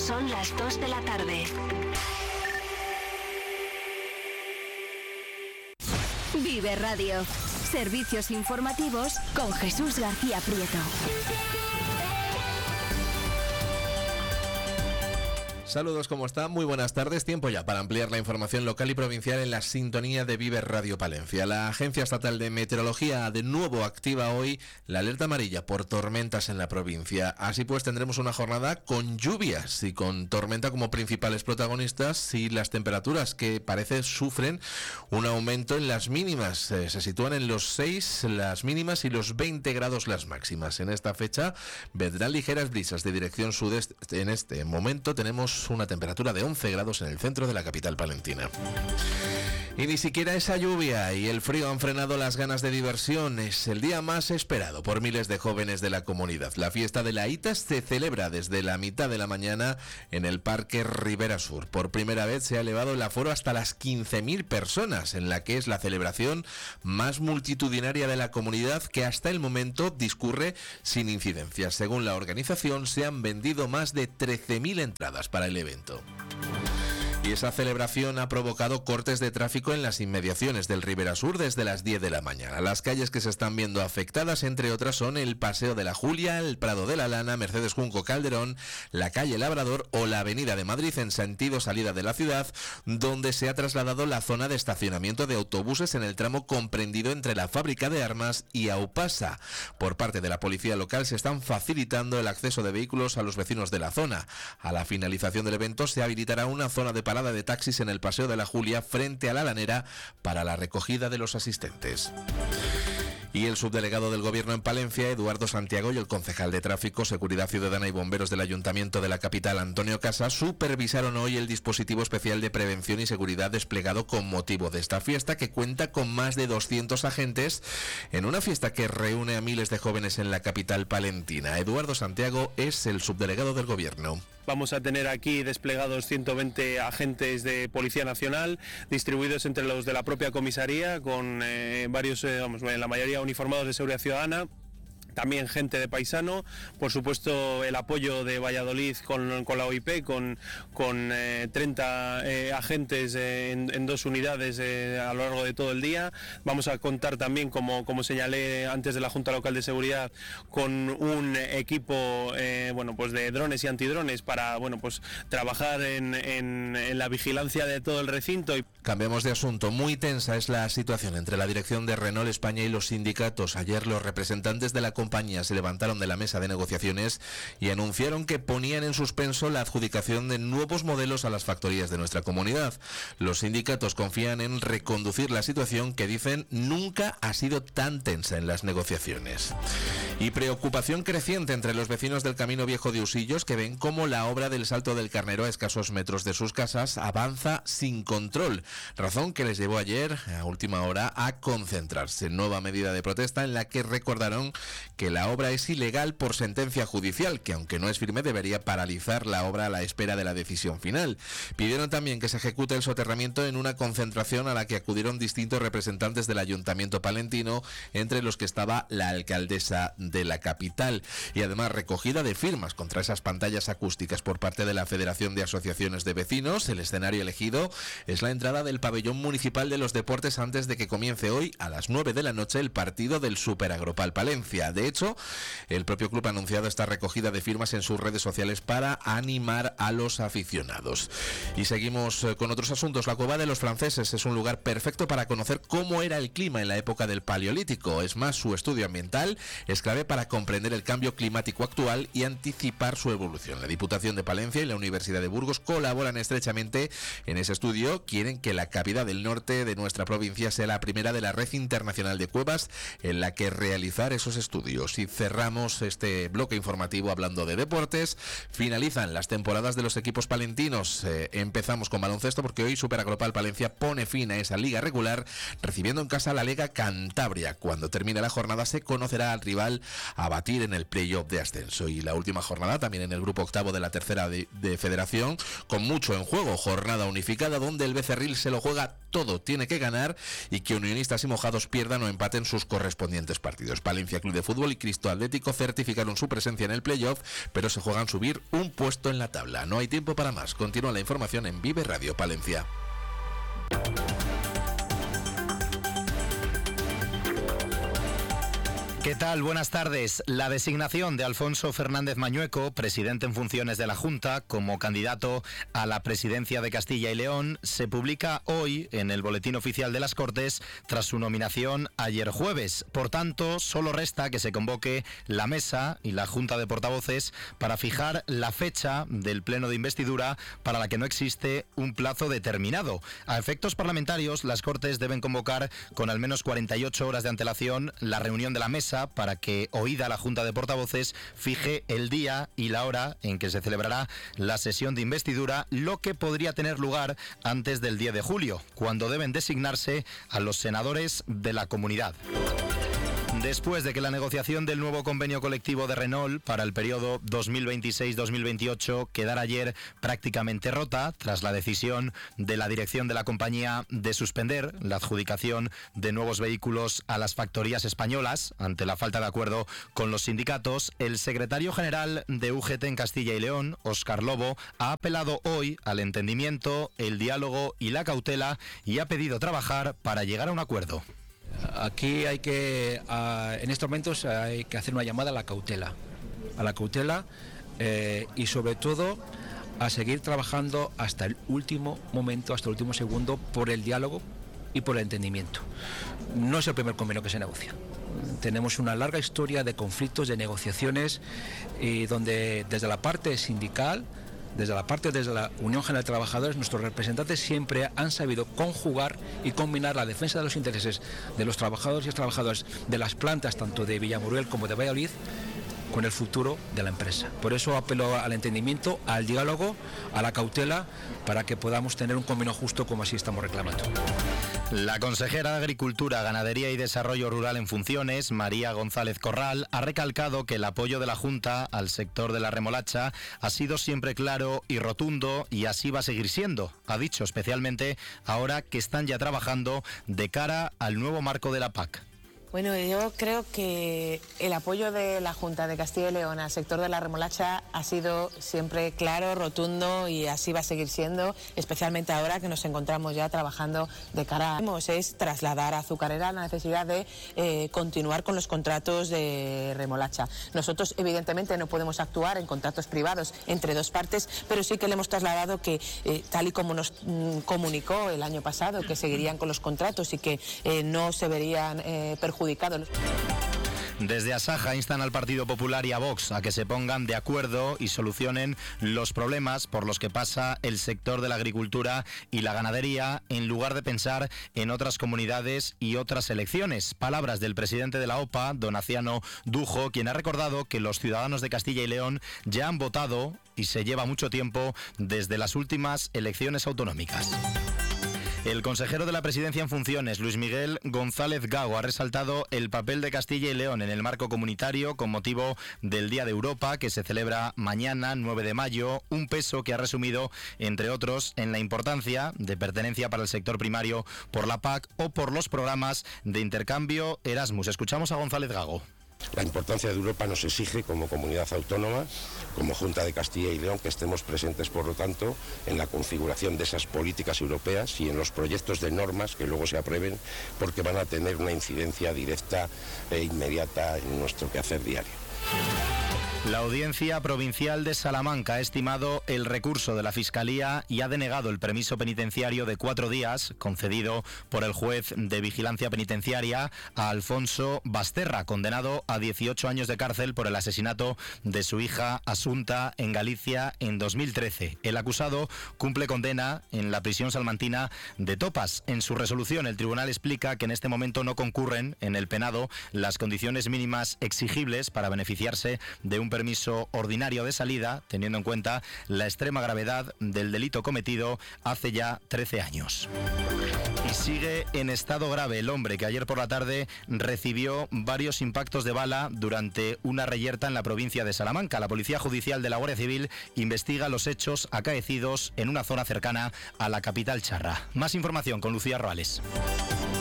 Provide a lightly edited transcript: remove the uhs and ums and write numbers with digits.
Son las 2 de la tarde. Vive Radio. Servicios informativos con Jesús García Prieto. Saludos, ¿cómo está? Muy buenas tardes. Tiempo ya para ampliar la información local y provincial en la sintonía de Vive Radio Palencia. La Agencia Estatal de Meteorología de nuevo activa hoy la alerta amarilla por tormentas en la provincia. Así pues tendremos una jornada con lluvias y con tormenta como principales protagonistas, y las temperaturas que parece sufren un aumento en las mínimas. Se sitúan en los 6 las mínimas y los 20 grados las máximas. En esta fecha vendrán ligeras brisas de dirección sudeste. En este momento tenemos una temperatura de 11 grados en el centro de la capital palentina. Y ni siquiera esa lluvia y el frío han frenado las ganas de diversión. Es el día más esperado por miles de jóvenes de la comunidad. La fiesta de la ITAS se celebra desde la mitad de la mañana en el Parque Ribera Sur. Por primera vez se ha elevado el aforo hasta las 15.000 personas, en la que es la celebración más multitudinaria de la comunidad, que hasta el momento discurre sin incidencias. Según la organización, se han vendido más de 13.000 entradas para el evento. Y esa celebración ha provocado cortes de tráfico en las inmediaciones del Ribera Sur desde las 10 de la mañana. Las calles que se están viendo afectadas, entre otras, son el Paseo de la Julia, el Prado de la Lana, Mercedes Junco Calderón, la calle Labrador o la Avenida de Madrid en sentido salida de la ciudad, donde se ha trasladado la zona de estacionamiento de autobuses en el tramo comprendido entre la Fábrica de Armas y Aupasa. Por parte de la policía local se están facilitando el acceso de vehículos a los vecinos de la zona. A la finalización del evento se habilitará una zona de parada de taxis en el Paseo de la Julia frente a la Lanera para la recogida de los asistentes. Y el subdelegado del Gobierno en Palencia, Eduardo Santiago, y el concejal de Tráfico, Seguridad Ciudadana y Bomberos del Ayuntamiento de la capital, Antonio Casas, supervisaron hoy el dispositivo especial de prevención y seguridad desplegado con motivo de esta fiesta, que cuenta con más de 200 agentes en una fiesta que reúne a miles de jóvenes en la capital palentina. Eduardo Santiago es el subdelegado del Gobierno. Vamos a tener aquí desplegados 120 agentes de Policía Nacional, distribuidos entre los de la propia comisaría, con varios, la mayoría uniformados de Seguridad Ciudadana. También gente de paisano, por supuesto el apoyo de Valladolid con la OIP, con 30 agentes en 2 unidades a lo largo de todo el día. Vamos a contar también, como señalé antes de la Junta Local de Seguridad, con un equipo de drones y antidrones para trabajar en la vigilancia de todo el recinto. Cambiamos de asunto. Muy tensa es la situación entre la dirección de Renault España y los sindicatos. Ayer los representantes de la compañía se levantaron de la mesa de negociaciones y anunciaron que ponían en suspenso la adjudicación de nuevos modelos a las factorías de nuestra comunidad. Los sindicatos confían en reconducir la situación, que dicen nunca ha sido tan tensa en las negociaciones. Y preocupación creciente entre los vecinos del Camino Viejo de Usillos, que ven cómo la obra del Salto del Carnero, a escasos metros de sus casas, avanza sin control, razón que les llevó ayer a última hora a concentrarse. Nueva medida de protesta en la que recordaron que la obra es ilegal por sentencia judicial, que aunque no es firme debería paralizar la obra a la espera de la decisión final. Pidieron también que se ejecute el soterramiento en una concentración a la que acudieron distintos representantes del Ayuntamiento palentino, entre los que estaba la alcaldesa de la capital, y además recogida de firmas contra esas pantallas acústicas por parte de la Federación de Asociaciones de Vecinos. El escenario elegido es la entrada del pabellón municipal de los deportes antes de que comience hoy a las 9 de la noche el partido del Super Agropal Palencia. De hecho, el propio club ha anunciado esta recogida de firmas en sus redes sociales para animar a los aficionados. Y seguimos con otros asuntos. La Cueva de los Franceses es un lugar perfecto para conocer cómo era el clima en la época del Paleolítico. Es más, su estudio ambiental es clave para comprender el cambio climático actual y anticipar su evolución. La Diputación de Palencia y la Universidad de Burgos colaboran estrechamente en ese estudio. Quieren que la cavidad del norte de nuestra provincia sea la primera de la red internacional de cuevas en la que realizar esos estudios. Y cerramos este bloque informativo hablando de deportes. Finalizan las temporadas de los equipos palentinos. Empezamos con baloncesto, porque hoy Super Agropal Palencia pone fin a esa liga regular, recibiendo en casa a la Lega Cantabria. Cuando termine la jornada se conocerá al rival a batir en el playoff de ascenso. Y la última jornada también en el grupo octavo de la tercera de Federación, con mucho en juego. Jornada unificada donde el Becerril se lo juega todo tiene que ganar y que Unionistas y Mojados pierdan o empaten sus correspondientes partidos. Palencia Club de Fútbol y Cristo Atlético certificaron su presencia en el playoff, pero se juegan subir un puesto en la tabla. No hay tiempo para más. Continúa la información en Vive Radio Palencia. ¿Qué tal? Buenas tardes. La designación de Alfonso Fernández Mañueco, presidente en funciones de la Junta, como candidato a la presidencia de Castilla y León, se publica hoy en el Boletín Oficial de las Cortes tras su nominación ayer jueves. Por tanto, solo resta que se convoque la mesa y la Junta de Portavoces para fijar la fecha del pleno de investidura, para la que no existe un plazo determinado. A efectos parlamentarios, las Cortes deben convocar con al menos 48 horas de antelación la reunión de la mesa para que, oída la Junta de Portavoces, fije el día y la hora en que se celebrará la sesión de investidura, lo que podría tener lugar antes del 10 de julio, cuando deben designarse a los senadores de la comunidad. Después de que la negociación del nuevo convenio colectivo de Renault para el periodo 2026-2028 quedara ayer prácticamente rota, tras la decisión de la dirección de la compañía de suspender la adjudicación de nuevos vehículos a las factorías españolas, ante la falta de acuerdo con los sindicatos, el secretario general de UGT en Castilla y León, Óscar Lobo, ha apelado hoy al entendimiento, el diálogo y la cautela y ha pedido trabajar para llegar a un acuerdo. Aquí en estos momentos hay que hacer una llamada a la cautela y sobre todo a seguir trabajando hasta el último momento, hasta el último segundo, por el diálogo y por el entendimiento. No es el primer convenio que se negocia. Tenemos una larga historia de conflictos, de negociaciones, y donde desde la parte sindical, desde la Unión General de Trabajadores, nuestros representantes siempre han sabido conjugar y combinar la defensa de los intereses de los trabajadores y las trabajadoras de las plantas, tanto de Villamuriel como de Valladolid, con el futuro de la empresa. Por eso apelo al entendimiento, al diálogo, a la cautela, para que podamos tener un convenio justo como así estamos reclamando. La consejera de Agricultura, Ganadería y Desarrollo Rural en funciones, María González Corral, ha recalcado que el apoyo de la Junta al sector de la remolacha ha sido siempre claro y rotundo, y así va a seguir siendo. Ha dicho, especialmente ahora que están ya trabajando de cara al nuevo marco de la PAC. Bueno, yo creo que el apoyo de la Junta de Castilla y León al sector de la remolacha ha sido siempre claro, rotundo, y así va a seguir siendo, especialmente ahora que nos encontramos ya trabajando de cara a... Es trasladar a Azucarera la necesidad de continuar con los contratos de remolacha. Nosotros evidentemente no podemos actuar en contratos privados entre dos partes, pero sí que le hemos trasladado que, tal y como nos comunicó el año pasado, que seguirían con los contratos y que no se verían perjudicados. Desde Asaja instan al Partido Popular y a Vox a que se pongan de acuerdo y solucionen los problemas por los que pasa el sector de la agricultura y la ganadería, en lugar de pensar en otras comunidades y otras elecciones. Palabras del presidente de la OPA, Donaciano Dujo, quien ha recordado que los ciudadanos de Castilla y León ya han votado y se lleva mucho tiempo desde las últimas elecciones autonómicas. El consejero de la Presidencia en funciones, Luis Miguel González Gago, ha resaltado el papel de Castilla y León en el marco comunitario con motivo del Día de Europa, que se celebra mañana, 9 de mayo, un peso que ha resumido, entre otros, en la importancia de pertenencia para el sector primario por la PAC o por los programas de intercambio Erasmus. Escuchamos a González Gago. La importancia de Europa nos exige, como comunidad autónoma, como Junta de Castilla y León, que estemos presentes, por lo tanto, en la configuración de esas políticas europeas y en los proyectos de normas que luego se aprueben, porque van a tener una incidencia directa e inmediata en nuestro quehacer diario. La Audiencia Provincial de Salamanca ha estimado el recurso de la Fiscalía y ha denegado el permiso penitenciario de 4 días concedido por el juez de vigilancia penitenciaria a Alfonso Basterra, condenado a 18 años de cárcel por el asesinato de su hija Asunta en Galicia en 2013. El acusado cumple condena en la prisión salmantina de Topas. En su resolución, el tribunal explica que en este momento no concurren en el penado las condiciones mínimas exigibles para beneficiarse de un permiso ordinario de salida, teniendo en cuenta la extrema gravedad del delito cometido hace ya 13 años. Y sigue en estado grave el hombre que ayer por la tarde recibió varios impactos de bala durante una reyerta en la provincia de Salamanca. La Policía Judicial de la Guardia Civil investiga los hechos acaecidos en una zona cercana a la capital charra. Más información con Lucía Roales.